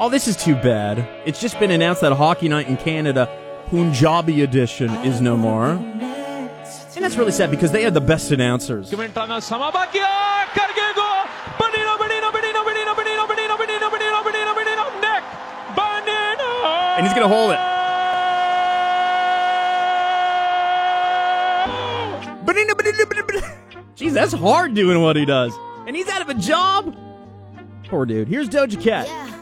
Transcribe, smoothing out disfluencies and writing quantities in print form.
Oh, this is too bad. It's just been announced that Hockey Night in Canada Punjabi edition is no more. And that's really sad because they had the best announcers. And he's going to hold it. Jeez, that's hard doing what he does. And he's out of a job. Poor dude. Here's Doja Cat. Yeah.